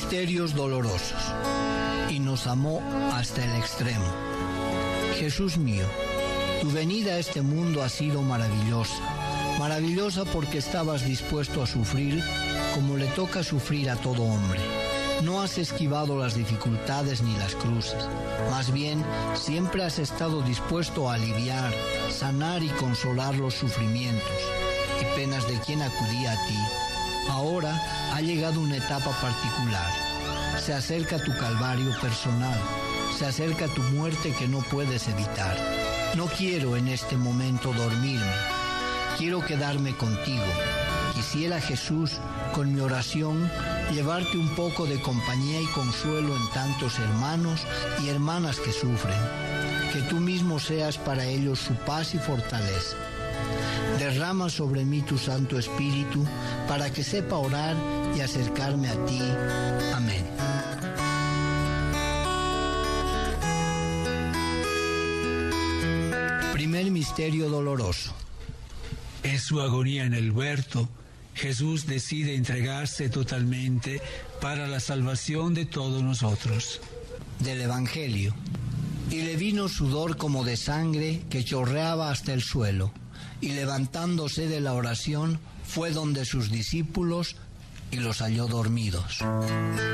Misterios dolorosos. Y nos amó hasta el extremo. Jesús mío, tu venida a este mundo ha sido maravillosa. Maravillosa porque estabas dispuesto a sufrir como le toca sufrir a todo hombre. No has esquivado las dificultades ni las cruces. Más bien, siempre has estado dispuesto a aliviar, sanar y consolar los sufrimientos y penas de quien acudía a ti. Ahora ha llegado una etapa particular. Se acerca tu calvario personal. Se acerca tu muerte que no puedes evitar. No quiero en este momento dormirme. Quiero quedarme contigo. Quisiera, Jesús, con mi oración, llevarte un poco de compañía y consuelo en tantos hermanos y hermanas que sufren. Que tú mismo seas para ellos su paz y fortaleza. Derrama sobre mí tu Santo Espíritu para que sepa orar y acercarme a ti. Amén. Primer misterio doloroso. En su agonía en el huerto, Jesús decide entregarse totalmente para la salvación de todos nosotros. Del Evangelio. Y le vino sudor como de sangre que chorreaba hasta el suelo, y levantándose de la oración, fue donde sus discípulos y los halló dormidos.